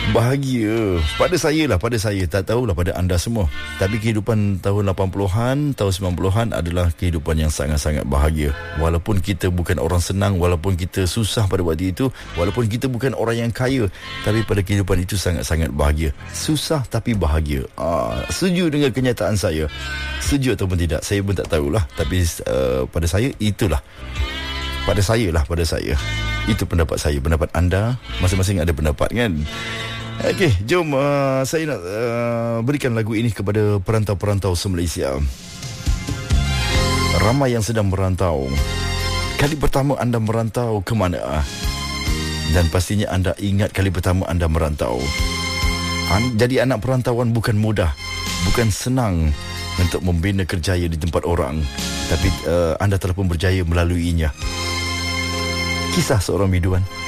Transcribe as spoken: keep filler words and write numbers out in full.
Bahagia pada saya lah, pada saya, tak tahulah pada anda semua. Tapi kehidupan tahun lapan puluhan, tahun sembilan puluhan adalah kehidupan yang sangat-sangat bahagia. Walaupun kita bukan orang senang, walaupun kita susah pada waktu itu, walaupun kita bukan orang yang kaya, tapi pada kehidupan itu sangat-sangat bahagia. Susah tapi bahagia. ah, Setuju dengan kenyataan saya? Setuju ataupun tidak, saya pun tak tahulah. Tapi uh, pada saya itulah. Pada saya lah, pada saya. Itu pendapat saya. Pendapat anda, masing-masing ada pendapat kan? Okey, jom uh, saya nak uh, berikan lagu ini kepada perantau-perantau se-Malaysia. Ramai yang sedang merantau. Kali pertama anda merantau ke mana? Dan pastinya anda ingat kali pertama anda merantau. An- Jadi anak perantauan bukan mudah, bukan senang untuk membina kerjaya di tempat orang. Tapi uh, anda telah pun berjaya melaluinya. Kisah seorang biduan.